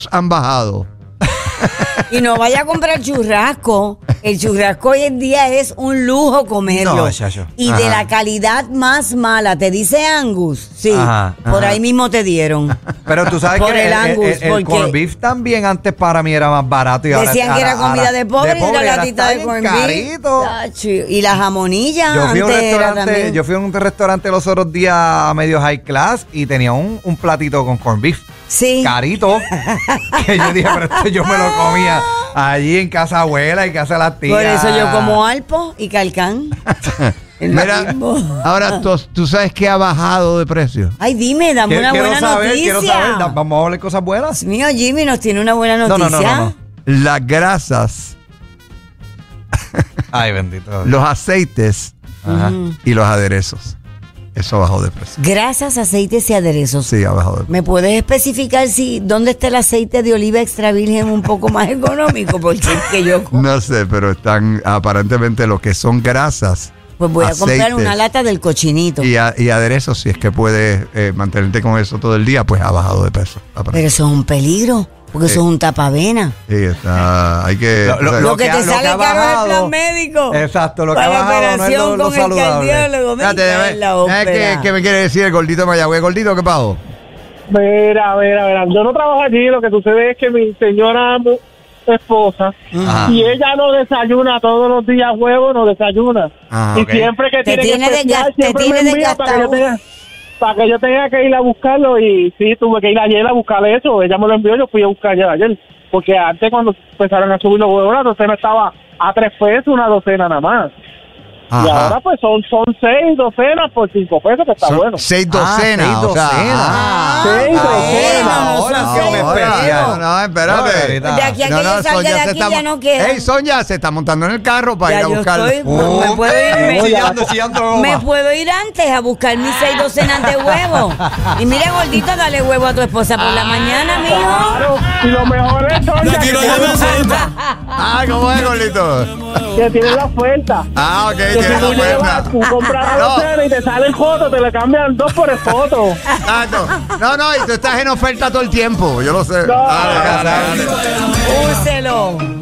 han bajado. Y no vaya a comprar churrasco. El churrasco hoy en día es un lujo comerlo. No, chacho. Y Ajá. de la calidad más mala. ¿Te dice Angus? Sí. Ajá, Por ajá. ahí mismo te dieron. Pero tú sabes Por que el Angus, el porque corned beef también antes para mí era más barato. Y decían ahora, que era comida de pobre y la latita de corned beef. carito. Tacho, y la jamonilla Yo fui a un antes era restaurante, también. yo fui a un restaurante los otros días a medio high class y tenía un platito con corned beef. Sí. Carito. Que yo dije, pero esto yo me lo comía allí en casa abuela y casa de las tías. Por eso yo como alpo y calcán. El Mira, mismo. ahora tú sabes que ha bajado de precio. Ay, dime, dame una buena noticia. Quiero saber. Vamos a hablar cosas buenas. Dios mío, Jimmy nos tiene una buena noticia. No. Las grasas, Ay, bendito. los aceites Ajá. y los aderezos. Eso ha bajado de precio. Grasas, aceites y aderezos. Sí, ha bajado de precio. ¿Me puedes especificar dónde está el aceite de oliva extra virgen un poco más económico? Porque es que yo No sé, pero están aparentemente lo que son grasas. pues voy a comprar aceites una lata del cochinito. Y aderezos, si es que puedes mantenerte con eso todo el día, pues ha bajado de peso. Pero eso es un peligro, porque eso es un tapavena. Sí, está. Hay que. Lo que te sale ha caro es el bajado- plan médico. Exacto, lo que Para ha la bajado no es operación lo con el saludable. cardiólogo. Me Espérate, cae en la ópera. ¿qué me quiere decir el gordito de Mayagüez? Gordito, ¿qué pasó? Mira, yo no trabajo allí, lo que sucede es que mi señora esposa, Ajá. y ella no desayuna todos los días huevos, no desayuna. Ah, Y ok. siempre que Te tiene tiene que especial, te siempre tiene me envía para que yo tenga que ir a buscarlo, y sí, tuve que ir ayer a buscar eso, ella me lo envió, yo fui a buscar ayer, porque antes cuando empezaron a subir los huevos, la docena estaba a 3 pesos, una docena nada más. Ajá. Y ahora pues son 6 docenas por 5 pesos, que está Son bueno. 6 docenas. seis o sea, docenas. ah, Seis ah, docenas. Ahora sí es un ahora, especial. No, espérate. No, De aquí a que yo salga de aquí ya no queda. Ey, Sonia se está montando en el carro para Ya ir a yo buscarlo. estoy, me puedo ir. Chillando Me puedo ir antes a buscar mis 6 docenas de huevos. Y mira, gordito, dale huevo a tu esposa por la mañana, mijo. Claro, y lo mejor es Sonia, Aquí no hay meseta. Ah, ¿cómo es, gordito? que tiene la oferta. Ah, ok, Que tiene si la tú llevas, tú compras la No. docena y te salen fotos, te le cambian 2 por el foto. Exacto. No, y tú estás en oferta todo el tiempo. Yo lo sé. No. Dale. Úselo.